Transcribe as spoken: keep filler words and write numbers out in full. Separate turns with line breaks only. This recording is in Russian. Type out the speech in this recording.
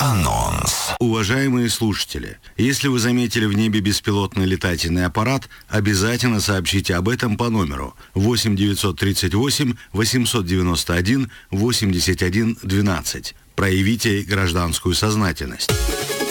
Анонс. Уважаемые слушатели, если вы заметили в небе беспилотный летательный аппарат, обязательно сообщите об этом по номеру восемь девятьсот тридцать восемь восемьсот девяносто один восемьдесят один двенадцать. Проявите гражданскую сознательность.